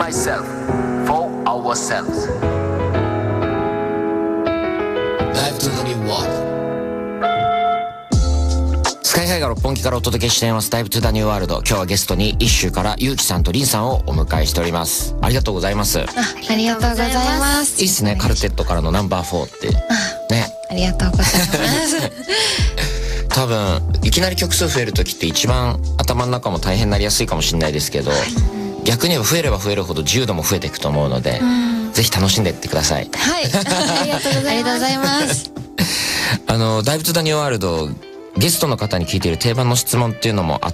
myself for ourselves. Dive to the new world. スカイハイが六本木からお届けしていますDive to the New World。今日はゲストにイッシュからゆうきさんとりんさんをお迎えしております。ありがとうございます。 ありがとうございます。 いいっすね、カルテットからのナンバー4ってね。 ありがとうございます多分いきなり曲数増える時って一番頭の中も大変になりやすいかもしれないですけど、逆に言えば増えれば増えるほど自由度も増えていくと思うので、ぜひ楽しんでいってください。 はいありがとうございます Dive to the New World、ゲストの方に聞いている定番の質問っていうのもあって、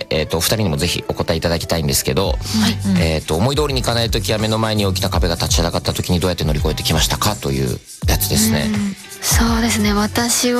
お二人にもぜひお答えいただきたいんですけど、思い通りにいかない時や目の前に大きな壁が立ちはだかった時にどうやって乗り越えてきましたかというやつですね。 そうですね、私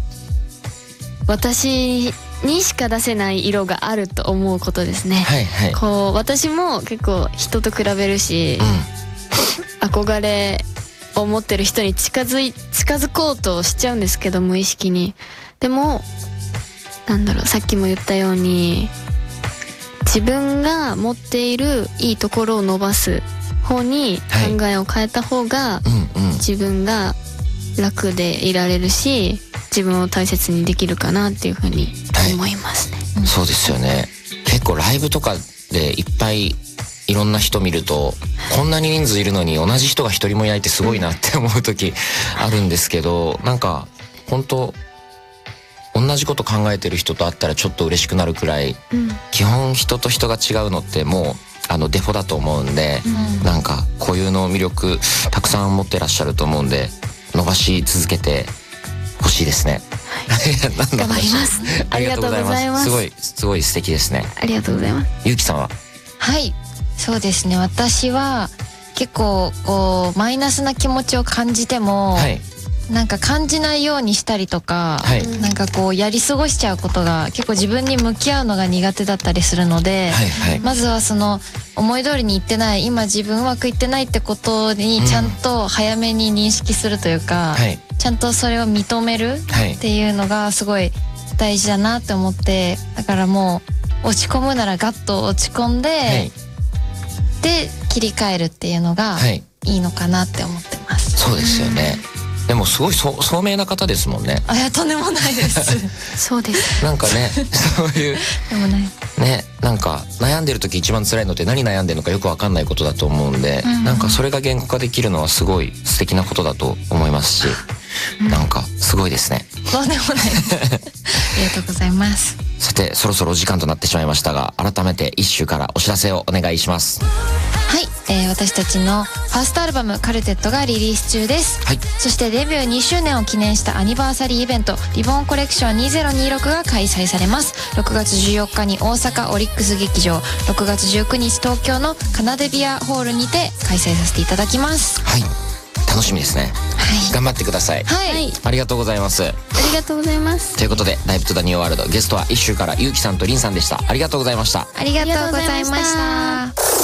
にしか出せない色があると思うことですね。 はいはい。 こう私も結構人と比べるし、憧れを持ってる人に近づこうとしちゃうんですけど、無意識に。でもさっきも言ったように自分が持っているいいところを伸ばす方に考えを変えた方が自分が楽でいられるし、自分を大切にできるかなっていうふうに思いますね。 そうですよね。結構ライブとかでいっぱいいろんな人見ると、こんなに人数いるのに同じ人が一人もいないってすごいなって思う時あるんですけど、なんか本当同じこと考えてる人と会ったらちょっと嬉しくなるくらい、基本人と人が違うのってもうデフォだと思うんで、なんかこういうの魅力たくさん持ってらっしゃると思うんで、伸ばし続けてほしいですね。 頑張ります。 ありがとうございます。すごい素敵ですね。 ありがとうございます。 ゆうきさんは？ はい、そうですね、私は結構こうマイナスな気持ちを感じても、なんか感じないようにしたりとか、なんかこうやり過ごしちゃうことが結構自分に向き合うのが苦手だったりするので、まずはその思い通りにいってない、今自分うまくいってないってことにちゃんと早めに認識するというか、ちゃんとそれを認めるっていうのがすごい大事だなって思って、だからもう落ち込むならガッと落ち込んで、で切り替えるっていうのがいいのかなって思ってます。 そうですよね。でもすごい聡明な方ですもんね。 いやとんでもないですそうです。 なんかね、そういうでもないね、なんか悩んでる時一番辛いのって何悩んでるのかよく分かんないことだと思うんで、なんかそれが言語化できるのはすごい素敵なことだと思いますし、なんかすごいですね。 とんでもないですありがとうございます。 さて、そろそろお時間となってしまいましたが、改めて一周からお知らせをお願いします。 はい、私たちのファーストアルバムカルテットがリリース中です。そしてデビュー2周年を記念したアニバーサリーイベントリボンコレクション2026が開催されます。6月14日に大阪オリックス劇場、6月19日東京のカナデビアホールにて開催させていただきます。 はい、楽しみですね。頑張ってください。ありがとうございます。 ありがとうございます。 ということでDive to the New World、ゲストは一周からゆうきさんとりんさんでした。ありがとうございました。 ありがとうございました。